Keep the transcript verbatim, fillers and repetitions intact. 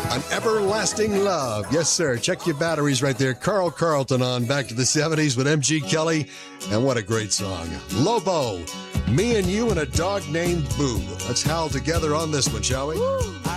An Everlasting Love. Yes, sir. Check your batteries right there. Carl Carlton on Back to the seventies with M G Kelly. And what a great song. Lobo, Me and You and a Dog Named Boo. Let's howl together on this one, shall we? Woo.